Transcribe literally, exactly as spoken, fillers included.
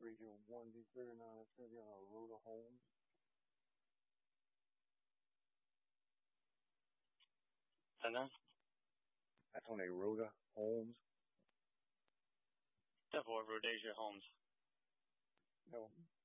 Radio one D thirty-nine, it's gonna be on a Rhoda Holmes. And then? That's on a Rhoda Holmes. Definitely Rhodesia Holmes. No,